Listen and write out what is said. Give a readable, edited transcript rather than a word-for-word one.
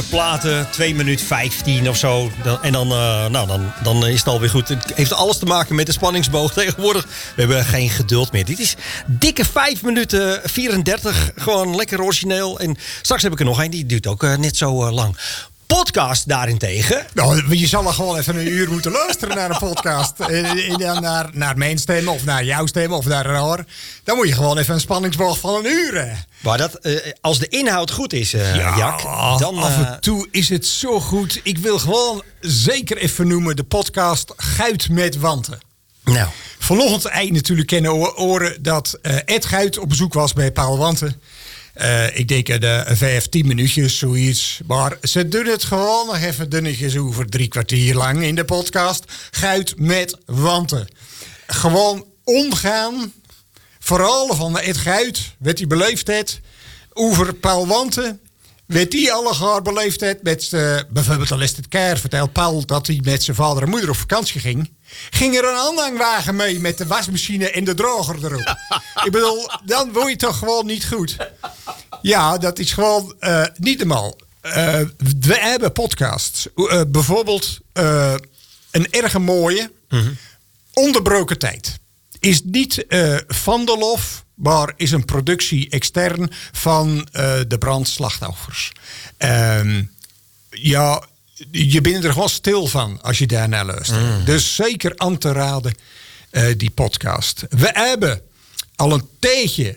Platen, 2 minuten 15 of zo. Dan is het alweer goed. Het heeft alles te maken met de spanningsboog tegenwoordig. We hebben geen geduld meer. Dit is dikke 5 minuten 34. Gewoon lekker origineel. En straks heb ik er nog een. Die duurt ook net zo lang. Podcast daarentegen. Nou, je zal er gewoon even een uur moeten luisteren naar een podcast. Naar mijn stem of naar jouw stem of naar Roor. Dan moet je gewoon even een spanningsboog van een uur. Maar als de inhoud goed is, Jack, dan... af en toe is het zo goed. Ik wil gewoon zeker even noemen de podcast Guit met Wanten. Nou. Vanochtend eind natuurlijk kennen horen dat Ed Guit op bezoek was bij Paul Wanten. Ik denk 5-10 minuutjes, zoiets. Maar ze doen het gewoon nog even dunnetjes over 3 kwartier lang in de podcast. Guit met Wanten. Gewoon omgaan. Vooral van Ed Guit, wat hij beleefd heeft. Over Paul Wanten. Wat hij allegaar beleefd heeft. Met bijvoorbeeld al is het keer vertelt Paul dat hij met zijn vader en moeder op vakantie ging. Ging er een aanhangwagen mee met de wasmachine en de droger erop. Ik bedoel, dan word je toch gewoon niet goed. Ja, dat is gewoon niet normaal. We hebben podcasts. Bijvoorbeeld een erg mooie Onderbroken Tijd. Is niet van der Lof, maar is een productie extern van de brandslachtoffers. Ja, je bent er gewoon stil van als je daarnaar luistert. Dus zeker aan te raden, die podcast. We hebben al een tijdje